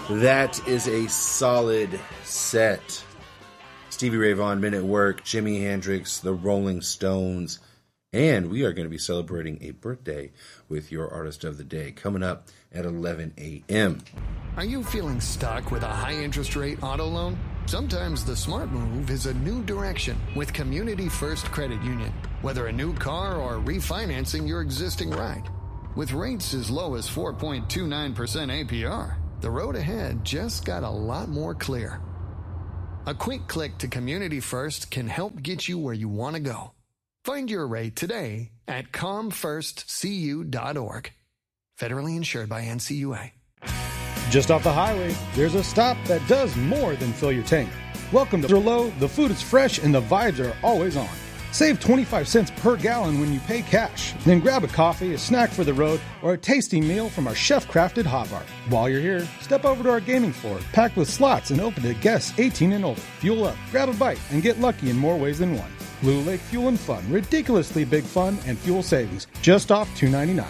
That is a solid set. Stevie Ray Vaughan, Men at Work, Jimi Hendrix, the Rolling Stones, and we are going to be celebrating a birthday with your Artist of the Day coming up at 11 a.m. Are you feeling stuck with a high interest rate auto loan? Sometimes the smart move is a new direction with Community First Credit Union. Whether a new car or refinancing your existing ride. With rates as low as 4.29% APR, the road ahead just got a lot more clear. A quick click to Community First can help get you where you want to go. Find your rate today at comfirstcu.org. Federally insured by NCUA. Just off the highway, there's a stop that does more than fill your tank. Welcome to Low. The food is fresh and the vibes are always on. Save 25 cents per gallon when you pay cash. Then grab a coffee, a snack for the road, or a tasty meal from our chef-crafted hot bar. While you're here, step over to our gaming floor, packed with slots and open to guests 18 and older. Fuel up, grab a bite, and get lucky in more ways than one. Blue Lake Fuel and Fun. Ridiculously big fun and fuel savings. Just off $2.99.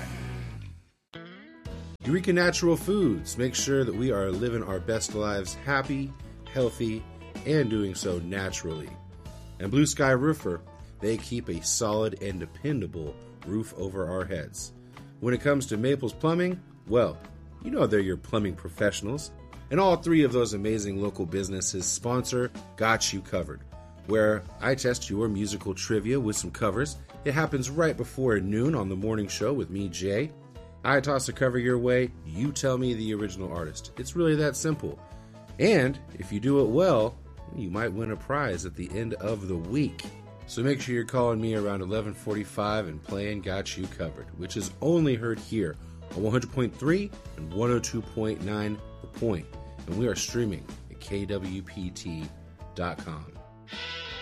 Eureka Natural Foods. Make sure that we are living our best lives happy, healthy, and doing so naturally. And Blue Sky Roofer. They keep a solid and dependable roof over our heads. When it comes to Maples Plumbing, well, you know they're your plumbing professionals. And all three of those amazing local businesses sponsor Got You Covered, where I test your musical trivia with some covers. It happens right before noon on the morning show with me, Jay. I toss a cover your way, you tell me the original artist. It's really that simple. And if you do it well, you might win a prize at the end of the week. So make sure you're calling me around 11:45 and playing Got You Covered, which is only heard here on 100.3 and 102.9 The Point. And we are streaming at kwpt.com.